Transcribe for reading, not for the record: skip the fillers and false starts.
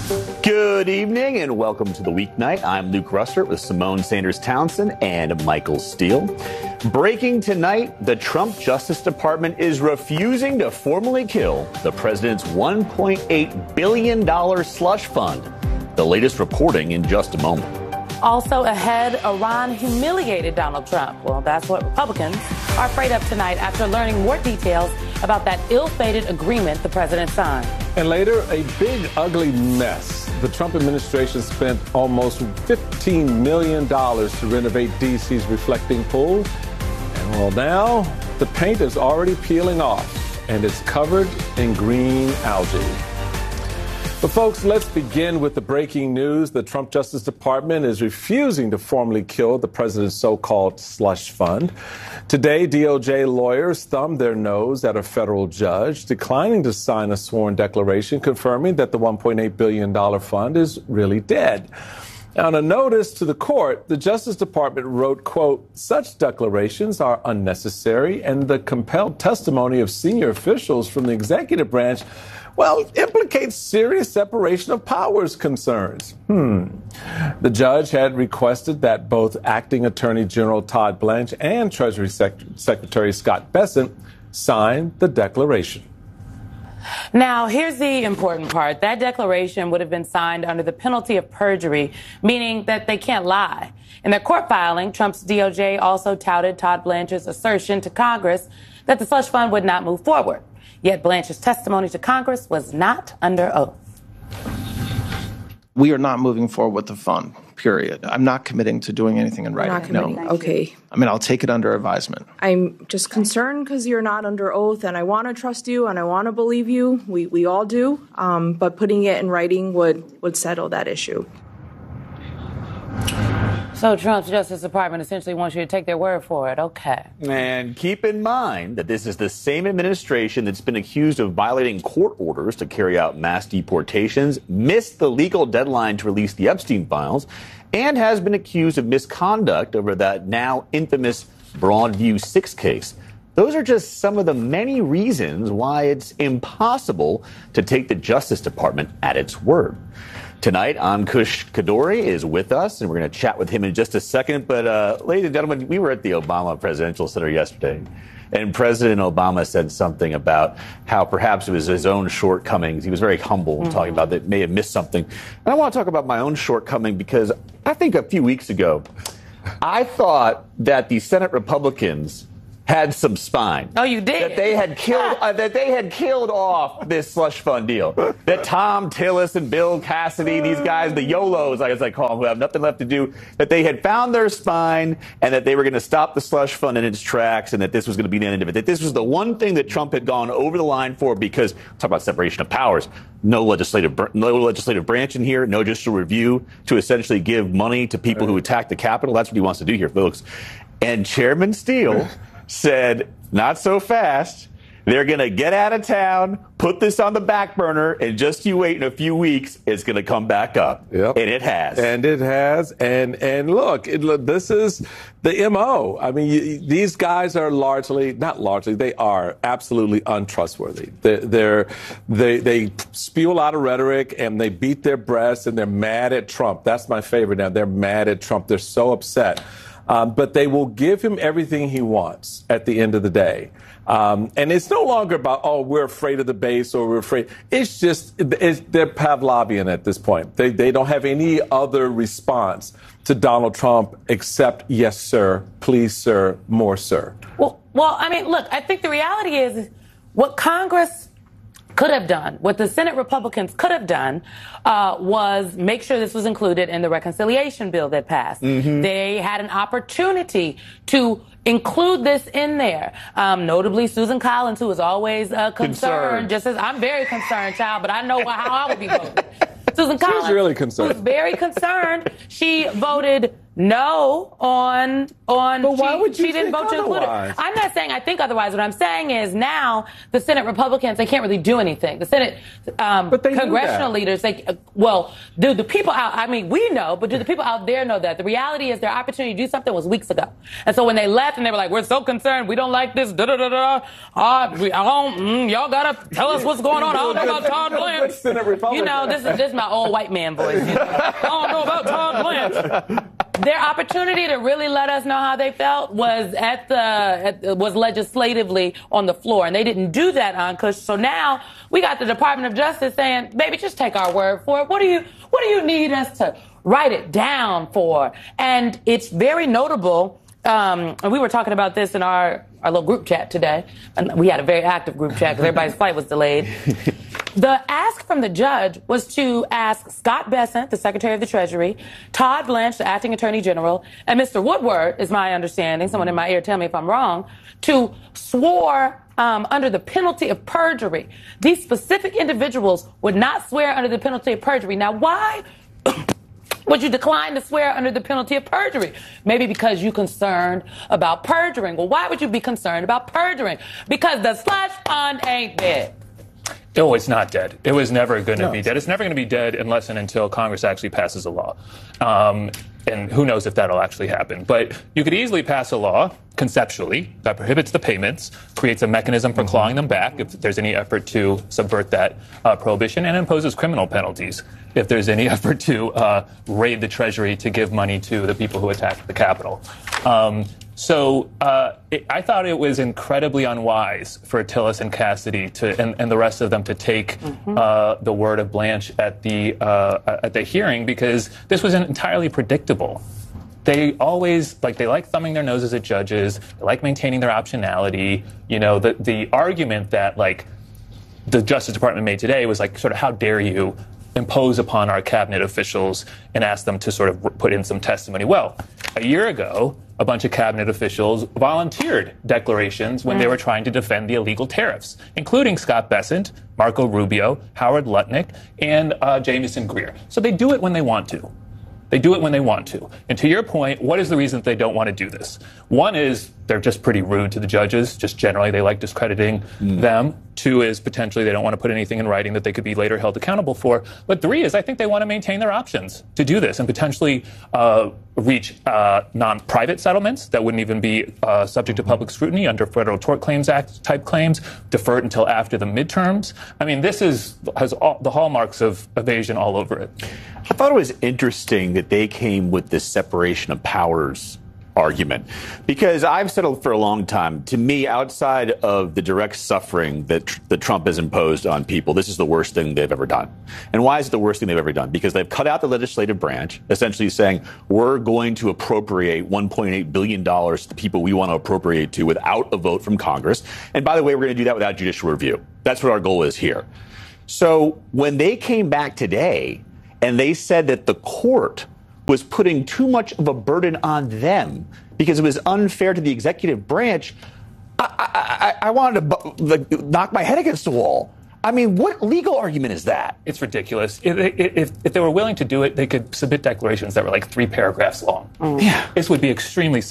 Good evening and welcome to the weeknight. I'm Luke Russert with Simone Sanders Townsend and Michael Steele. Breaking tonight, the Trump Justice Department is refusing to formally kill the president's $1.8 billion slush fund. The latest reporting in just a moment. Also ahead, Iran humiliated Donald Trump. Well, that's what Republicans are afraid of tonight after learning more details about that ill-fated agreement the president signed. And later, a big, ugly mess. The Trump administration spent almost $15 million to renovate D.C.'s reflecting pool. And well, now the paint is already peeling off and it's covered in green algae. But folks, let's begin with the breaking news. The Trump Justice Department is refusing to formally kill the president's so-called slush fund. Today, DOJ lawyers thumbed their nose at a federal judge, declining to sign a sworn declaration confirming that the $1.8 billion fund is really dead. On a notice to the court, the Justice Department wrote, quote, such declarations are unnecessary and the compelled testimony of senior officials from the executive branch implicates serious separation of powers concerns. The judge had requested that both Acting Attorney General Todd Blanche and Treasury Secretary Scott Bessent sign the declaration. Now, here's the important part. That declaration would have been signed under the penalty of perjury, meaning that they can't lie. In their court filing, Trump's DOJ also touted Todd Blanche's assertion to Congress that the slush fund would not move forward. Yet Blanche's testimony to Congress was not under oath. We are not moving forward with the fund, period. I'm not committing to doing anything in writing. No. Okay. I mean, I'll take it under advisement. I'm just concerned because you're not under oath, and I want to trust you, and I want to believe you. We all do. But putting it in writing would settle that issue. So Trump's Justice Department essentially wants you to take their word for it. Okay. And keep in mind that this is the same administration that's been accused of violating court orders to carry out mass deportations, missed the legal deadline to release the Epstein files, and has been accused of misconduct over that now infamous Broadview 6 case. Those are just some of the many reasons why it's impossible to take the Justice Department at its word. Tonight, Ankush Kadori is with us, and we're going to chat with him in just a second. But, ladies and gentlemen, we were at the Obama Presidential Center yesterday, and President Obama said something about how perhaps it was his own shortcomings. He was very humble, talking about that may have missed something. And I want to talk about my own shortcoming because I think a few weeks ago, I thought that the Senate Republicans had some spine. Oh, you did? That they had killed off this slush fund deal. That Tom Tillis and Bill Cassidy, these guys, the YOLOs, as I call them, who have nothing left to do, that they had found their spine and that they were going to stop the slush fund in its tracks and that this was going to be the end of it. That this was the one thing that Trump had gone over the line for because, talk about separation of powers, no legislative branch in here, no judicial review to essentially give money to people who attack the Capitol. That's what he wants to do here, folks. And Chairman Steele said, not so fast. They're going to get out of town, put this on the back burner, and just you wait in a few weeks, it's going to come back up. Yep. And it has. And it has. And look, this is the MO. I mean, these guys are they are absolutely untrustworthy. They spew a lot of rhetoric and they beat their breasts and they're mad at Trump. That's my favorite now. They're mad at Trump. They're so upset. But they will give him everything he wants at the end of the day. And it's no longer about, we're afraid of the base or we're afraid. It's just, they're Pavlovian at this point. They don't have any other response to Donald Trump except, yes, sir, please, sir, more, sir. Well, I mean, look, I think the reality is what Congress could have done, what the Senate Republicans could have done, was make sure this was included in the reconciliation bill that passed. Mm-hmm. They had an opportunity to include this in there. Notably, Susan Collins, who is always concerned, just as I'm very concerned, child, but I know how I would be voting. Susan Collins, she's really concerned. Who's very concerned. She voted no on But why would you she didn't think vote to include it. otherwise? I'm not saying I think otherwise. What I'm saying is now the Senate Republicans, they can't really do anything. The Senate But they knew congressional that. leaders, do the people out, I mean, we know, but do the people out there know that? The reality is their opportunity to do something was weeks ago. And so when they left and they were like, we're so concerned, we don't like this, y'all gotta tell us what's going on. I don't know about Todd Blanche. You know, this is my old white man voice. You know? I don't know about Todd Blanche. Their opportunity to really let us know how they felt was was legislatively on the floor, and they didn't do that on Kush. So now we got the Department of Justice saying, "Baby, just take our word for it. What do you need us to write it down for?" And it's very notable. And we were talking about this in our little group chat today, and we had a very active group chat because everybody's flight was delayed. The ask from the judge was to ask Scott Bessent, the Secretary of the Treasury, Todd Blanche, the Acting Attorney General, and Mr. Woodward, is my understanding, someone in my ear tell me if I'm wrong, to swear under the penalty of perjury. These specific individuals would not swear under the penalty of perjury. Now, why would you decline to swear under the penalty of perjury? Maybe because you're concerned about perjuring. Well, why would you be concerned about perjuring? Because the slush fund ain't dead. Oh, it's not dead. It was never going to be dead. It's never going to be dead unless and until Congress actually passes a law. And who knows if that'll actually happen. But you could easily pass a law, conceptually, that prohibits the payments, creates a mechanism for clawing them back if there's any effort to subvert that prohibition, and imposes criminal penalties if there's any effort to raid the Treasury to give money to the people who attacked the Capitol. I thought it was incredibly unwise for Tillis and Cassidy and the rest of them to take the word of Blanche at the hearing, because this was entirely predictable. They always they like thumbing their noses at judges. They like maintaining their optionality. You know, the argument that the Justice Department made today was sort of, how dare you impose upon our cabinet officials and ask them to sort of put in some testimony. Well, a year ago, a bunch of cabinet officials volunteered declarations when they were trying to defend the illegal tariffs, including Scott Bessent, Marco Rubio, Howard Lutnick, and Jamieson Greer. So they do it when they want to. They do it when they want to. And to your point, what is the reason that they don't want to do this? One is they're just pretty rude to the judges. Just generally, they like discrediting them. Two is potentially they don't want to put anything in writing that they could be later held accountable for. But three is I think they want to maintain their options to do this and potentially reach non-private settlements that wouldn't even be subject to public scrutiny under Federal Tort Claims Act type claims, deferred until after the midterms. I mean, this has all the hallmarks of evasion all over it. I thought it was interesting that they came with this separation of powers argument, because I've said for a long time, to me, outside of the direct suffering that Trump has imposed on people, this is the worst thing they've ever done. And why is it the worst thing they've ever done? Because they've cut out the legislative branch, essentially saying we're going to appropriate $1.8 billion to people we want to appropriate to without a vote from Congress. And by the way, we're going to do that without judicial review. That's what our goal is here. So when they came back today and they said that the court was putting too much of a burden on them because it was unfair to the executive branch, I wanted to knock my head against the wall. I mean, what legal argument is that? It's ridiculous. If they were willing to do it, they could submit declarations that were 3 paragraphs long. Yeah. This would be extremely